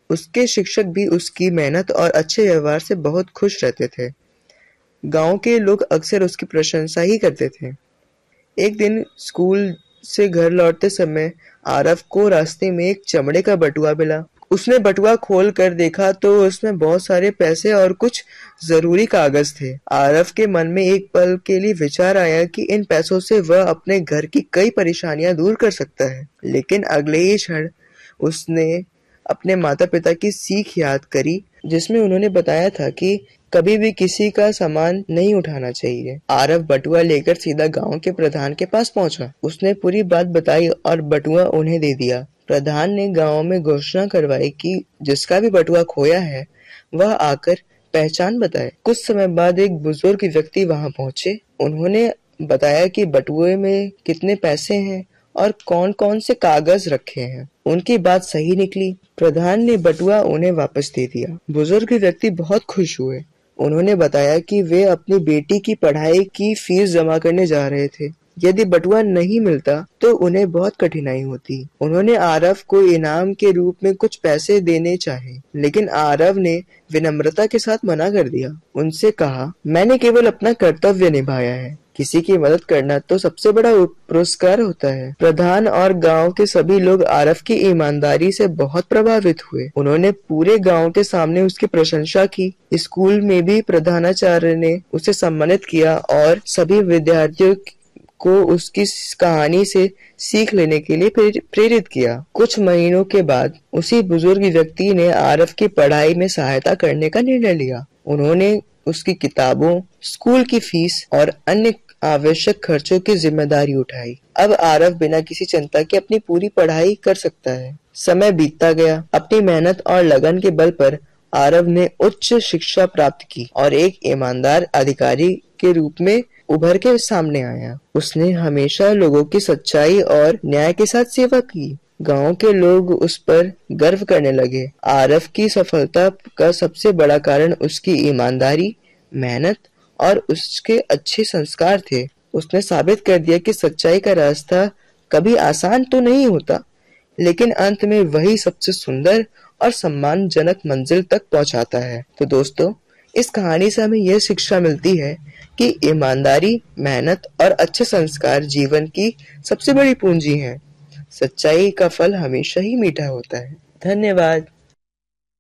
उसके शिक्षक भी उसकी मेहनत और अच्छे व्यवहार से बहुत खुश रहते थे। गांव के लोग अक्सर उसकी प्रशंसा ही करते थे। एक दिन स्कूल से घर लौटते समय आरव को रास्ते में एक चमड़े का बटुआ मिला। उसने बटुआ खोल कर देखा तो उसमें बहुत सारे पैसे और कुछ जरूरी कागज थे। आरव के मन में एक पल के लिए विचार आया कि इन पैसों से वह अपने घर की कई परेशानियां दूर कर सकता है, लेकिन अगले ही क्षण उसने अपने माता पिता की सीख याद करी, जिसमें उन्होंने बताया था कि कभी भी किसी का सामान नहीं उठाना चाहिए। आरव बटुआ लेकर सीधा गांव के प्रधान के पास पहुंचा। उसने पूरी बात बताई और बटुआ उन्हें दे दिया। प्रधान ने गांव में घोषणा करवाई कि जिसका भी बटुआ खोया है वह आकर पहचान बताए। कुछ समय बाद एक बुजुर्ग व्यक्ति वहां पहुंचे। उन्होंने बताया कि बटुए में कितने पैसे हैं और कौन-कौन से कागज रखे हैं। उनकी बात सही निकली। प्रधान ने बटुआ उन्हें वापस दे दिया। बुजुर्ग व्यक्ति बहुत खुश हुए। उन्होंने बताया कि वे अपनी बेटी की पढ़ाई की फीस जमा करने जा रहे थे। यदि बटुआ नहीं मिलता तो उन्हें बहुत कठिनाई होती। उन्होंने आरव को इनाम के रूप में कुछ पैसे देने चाहे, लेकिन आरव ने विनम्रता के साथ मना कर दिया। उनसे कहा, मैंने केवल अपना कर्तव्य निभाया है। किसी की मदद करना तो सबसे बड़ा पुरस्कार होता है। प्रधान और गांव के सभी लोग आरव की ईमानदारी से बहुत प्रभावित हुए। उन्होंने पूरे गांव के सामने उसकी प्रशंसा की। स्कूल में भी प्रधानाचार्य ने उसे सम्मानित किया और सभी विद्यार्थियों को उसकी कहानी से सीख लेने के लिए प्रेरित किया। कुछ महीनों के बाद उसी बुजुर्ग व्यक्ति ने आरव की पढ़ाई में सहायता करने का निर्णय लिया। उन्होंने उसकी किताबों, स्कूल की फीस और अन्य आवश्यक खर्चों की जिम्मेदारी उठाई। अब आरव बिना किसी चिंता के अपनी पूरी पढ़ाई कर सकता है। समय बीतता गया। अपनी मेहनत और लगन के बल पर आरव ने उच्च शिक्षा प्राप्त की और एक ईमानदार अधिकारी के रूप में उभर के सामने आया। उसने हमेशा लोगों की सच्चाई और न्याय के साथ सेवा की। गांव के लोग उस पर गर्व करने लगे। आरव की सफलता का सबसे बड़ा कारण उसकी ईमानदारी, मेहनत और उसके अच्छे संस्कार थे। उसने साबित कर दिया कि सच्चाई का रास्ता कभी आसान तो नहीं होता, लेकिन अंत में वही सबसे सुंदर और सम्मानजनक मंजिल तक पहुंचाता है। तो दोस्तों, इस कहानी से हमें यह शिक्षा मिलती है कि ईमानदारी, मेहनत और अच्छे संस्कार जीवन की सबसे बड़ी पूंजी हैं। सच्चाई का फल हमेशा ही मीठा होता है। धन्यवाद।